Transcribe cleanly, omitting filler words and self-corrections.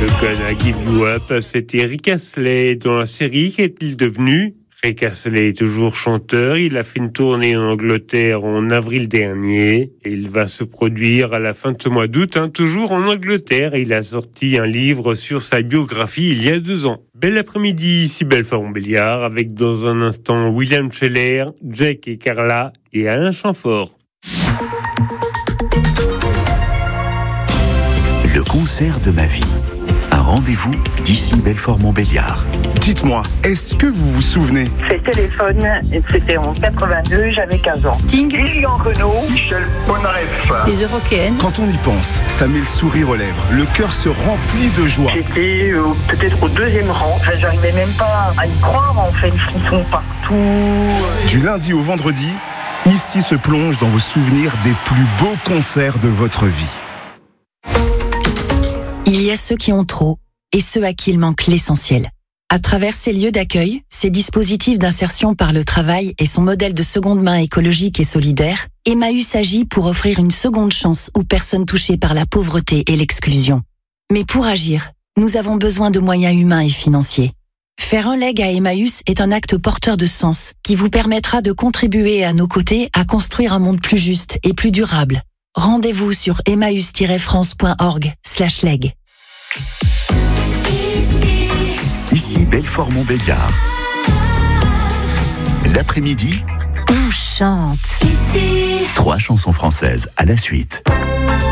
Gonna Give You Up, c'était Rick Astley. Dans la série, qu'est-il devenu? Rick Astley est toujours chanteur. Il a fait une tournée en Angleterre en avril dernier. Et il va se produire à la fin de ce mois d'août, toujours en Angleterre. Il a sorti un livre sur sa biographie il y a 2 ans. Bel après-midi, ici Belfort-Montbéliard, avec dans un instant William Scheller, Jack et Carla et Alain Chamfort. Le concert de ma vie. Un rendez-vous d'ici Belfort-Montbéliard. Dites-moi, est-ce que vous vous souvenez? C'est Téléphone, c'était en 82, j'avais 15 ans. Sting, Lilian Renaud, Michel Polnareff. les Européennes. Quand on y pense, ça met le sourire aux lèvres. Le cœur se remplit de joie. j'étais peut-être au 2e rang. Enfin, j'arrivais même pas à y croire, en fait, ils sont partout. Du lundi au vendredi, ici se plonge dans vos souvenirs des plus beaux concerts de votre vie. Il y a ceux qui ont trop et ceux à qui il manque l'essentiel. À travers ces lieux d'accueil, ces dispositifs d'insertion par le travail et son modèle de seconde main écologique et solidaire, Emmaüs agit pour offrir une seconde chance aux personnes touchées par la pauvreté et l'exclusion. Mais pour agir, nous avons besoin de moyens humains et financiers. Faire un leg à Emmaüs est un acte porteur de sens qui vous permettra de contribuer à nos côtés à construire un monde plus juste et plus durable. Rendez-vous sur emmaüs-france.org/leg. Ici Belfort-Montbéliard. L'après-midi, On chante. 3 chansons françaises à la suite.